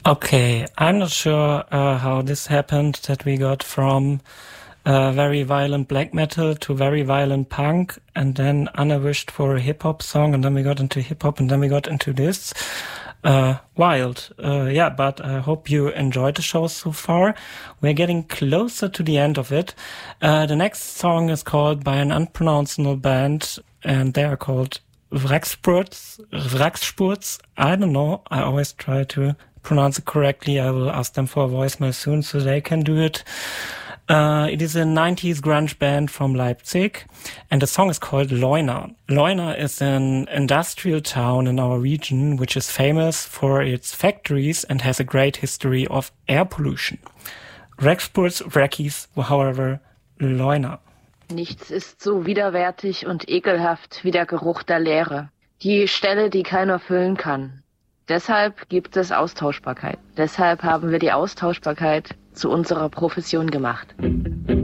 Okay, I'm not sure how this happened, that we got from very violent black metal to very violent punk, and then Anna wished for a hip-hop song, and then we got into hip-hop, and then we got into this. Wild. Yeah, but I hope you enjoyed the show so far. We're getting closer to the end of it. The next song is called by an unpronounceable band, and they are called Wrackspurz. I don't know. I always try to pronounce it correctly. I will ask them for a voicemail soon so they can do it. It is a 90s grunge band from Leipzig, and the song is called Leuna. Leuna is an industrial town in our region which is famous for its factories and has a great history of air pollution. Wrackspurz, Wrackies, however, Leuna. Nichts ist so widerwärtig und ekelhaft wie der Geruch der Leere. Die Stelle, die keiner füllen kann. Deshalb gibt es Austauschbarkeit. Deshalb haben wir die Austauschbarkeit zu unserer Profession gemacht.